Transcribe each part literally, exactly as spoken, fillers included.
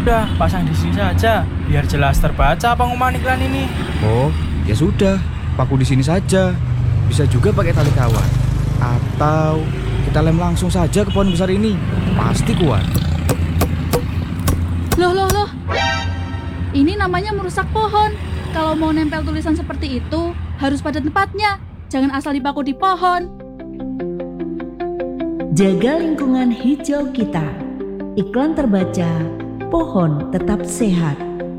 udah pasang di sini saja, biar jelas terbaca pengumuman iklan ini. Oh, ya sudah, paku di sini saja. Bisa juga pakai tali kawat. Atau kita lem langsung saja ke pohon besar ini. Pasti kuat. Loh, loh, loh. Ini namanya merusak pohon. Kalau mau nempel tulisan seperti itu, harus pada tempatnya. Jangan asal dipaku di pohon. Jaga lingkungan hijau kita. Iklan terbaca, pohon tetap sehat.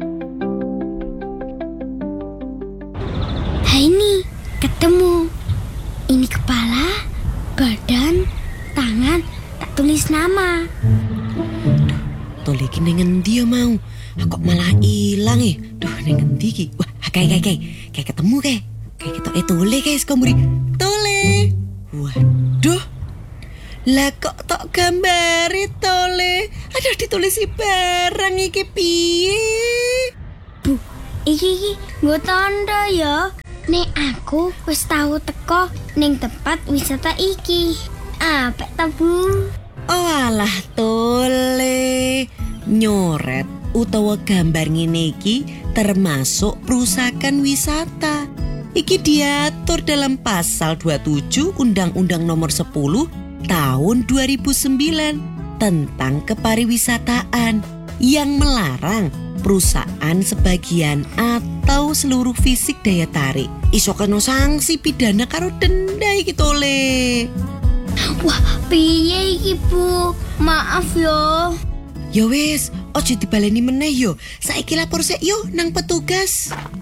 Hai nih, ketemu. Ini kepala, badan, tangan, tak tulis nama. Tole iki ning endi ya mau? Kok malah ilang e? Duh, ning endi iki? Wah, kayak kayak kayak kayak ketemu kayak. Kayak ketoke Tole guys, komuri. Tole. Waduh. Lah kok tok gambare Tole? Aduh ditulisi barang iki piye? Bu, iki iki nggo tanda ya. Nek aku wis tau teko ning tempat wisata iki. Apik ta, Bu? Oh alah Tole. Nyoret utawa gambar ngene iki termasuk perusakan wisata. Iki diatur dalam pasal dua puluh tujuh Undang-Undang Nomor sepuluh Tahun dua ribu sembilan tentang kepariwisataan yang melarang perusahaan sebagian atau seluruh fisik daya tarik iso kena sanksi pidana karo denda iki Tole. Wah, piye iki, Bu? Maaf yo. Ya wis, ojo dibaleni meneh yo. Saiki lapor sik yo nang petugas.